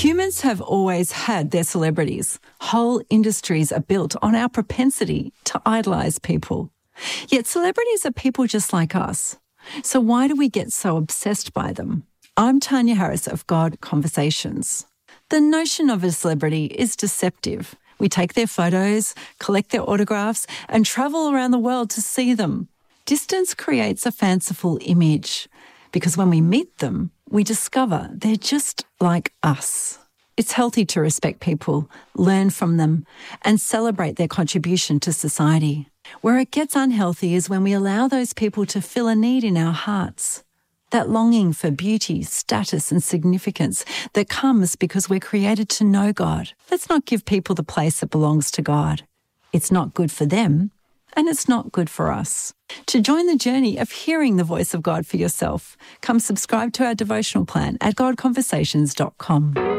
Humans have always had their celebrities. Whole industries are built on our propensity to idolise people. Yet celebrities are people just like us. So why do we get so obsessed by them? I'm Tanya Harris of God Conversations. The notion of a celebrity is deceptive. We take their photos, collect their autographs, and travel around the world to see them. Distance creates a fanciful image, because when we meet them, we discover they're just like us. It's healthy to respect people, learn from them, and celebrate their contribution to society. Where it gets unhealthy is when we allow those people to fill a need in our hearts. That longing for beauty, status, and significance that comes because we're created to know God. Let's not give people the place that belongs to God. It's not good for them, and it's not good for us. To join the journey of hearing the voice of God for yourself, come subscribe to our devotional plan at godconversations.com.